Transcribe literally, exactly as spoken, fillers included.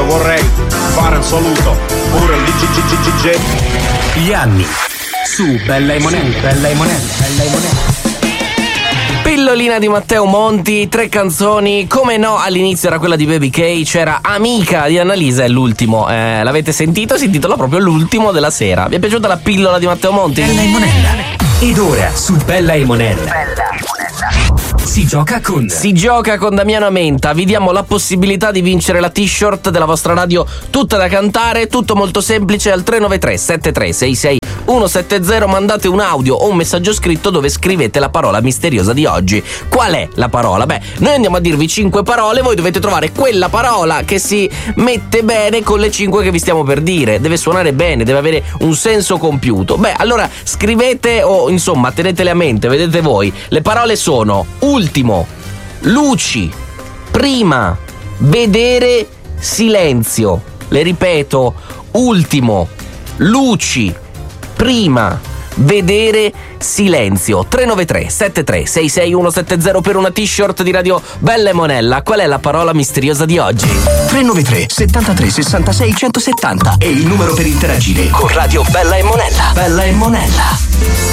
vorrei fare un saluto pure al D J. Gli anni su Bella e Monella, Bella e Monella, Bella e Monella. Pillolina di Matteo Monti, tre canzoni, come no all'inizio era quella di Baby K, c'era Amica di Annalisa e l'ultimo, eh, l'avete sentito? Si intitola proprio l'ultimo della sera. Vi è piaciuta la pillola di Matteo Monti? Bella e Monella. Ed ora su Bella e Monella. Bella e Monella. Si gioca con Si gioca con Damiano Amenta. Vi diamo la possibilità di vincere la t-shirt della vostra radio tutta da cantare, tutto molto semplice al tre nove tre sette tre sei sei uno sette zero. Mandate un audio o un messaggio scritto dove scrivete la parola misteriosa di oggi. Qual è la parola? Beh, noi andiamo a dirvi cinque parole, voi dovete trovare quella parola che si mette bene con le cinque che vi stiamo per dire. Deve suonare bene, deve avere un senso compiuto. Beh, allora scrivete o insomma tenetele a mente, vedete voi. Le parole sono ultimo, luci, prima, vedere, silenzio. Le ripeto: ultimo, luci, prima, vedere, silenzio. Tre nove tre sette tre sei sei uno sette zero per una t-shirt di Radio Bella e Monella. Qual è la parola misteriosa di oggi? tre nove tre settantatré sessantasei centosettanta è il numero per interagire con Radio Bella e Monella. Bella e Monella.